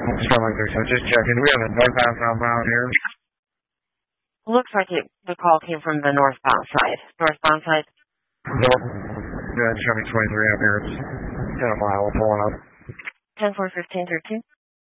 Something like this. So just checking. We have a northbound, southbound here. Looks like the call came from the northbound side. Northbound side? Nope. Yeah, it's showing 23 up here. It's 10 a mile. We're pulling up. 10-4-15-13.